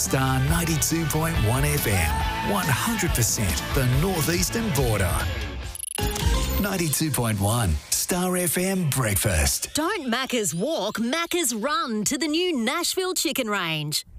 Star 92.1 FM, 100% the northeastern border. 92.1 Star FM Breakfast. Don't Macca's walk, Macca's run to the new Nashville Chicken Range.